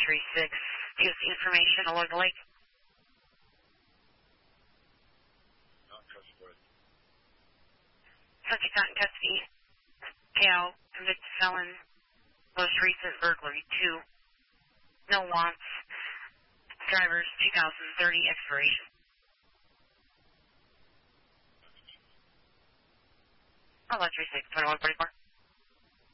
1036. Gives information along the lake. Not trustworthy. Subject not in custody. Cal, convicted felon. Most recent burglary, 2. No wants. Drivers, 2030 expiration. I'll let 36, 2144.